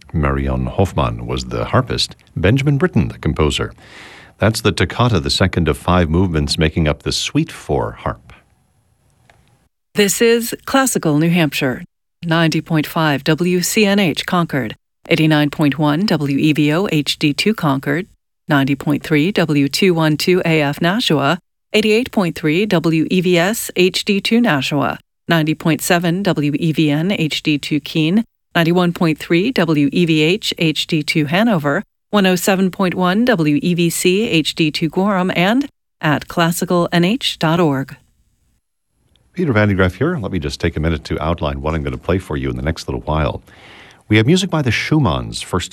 Marion Hoffmann was the harpist, Benjamin Britten the composer. That's the toccata, the second of 5 movements making up the Suite for harp. This is Classical New Hampshire, 90.5 WCNH Concord, 89.1 WEVO HD2 Concord, 90.3 W212 AF Nashua, 88.3 WEVS HD2 Nashua, 90.7 WEVN HD2 Keene, 91.3 WEVH HD2 Hanover, 107.1 WEVC HD2 Gorham, and at classicalnh.org. Peter Van de Graaff here. Let me just take a minute to outline what I'm going to play for you in the next little while. We have music by the Schumanns, first